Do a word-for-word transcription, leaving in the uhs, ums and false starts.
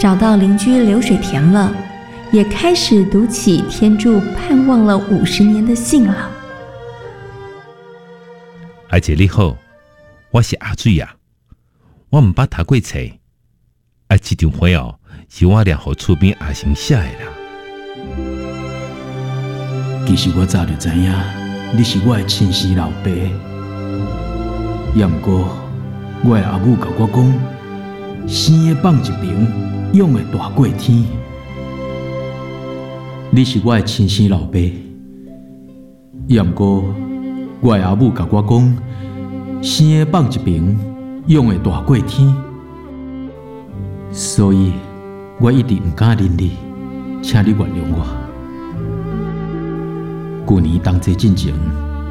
找到邻居流水田了，也开始读起天柱盼望了五十年的信了。 阿姐你好，我是阿水啊，我唔捌读过册，啊，这张花哦是我俩互厝边阿成写的啦。 其实我早就知影你是我的亲生老爸，也毋过我的阿母甲我讲，生的放一边，养的大过天。你是我的亲生老爸，也毋过我的阿母甲我讲，生的放一边，养的大过天。所以我一直毋敢认你，请你原谅我。旧年冬节进前，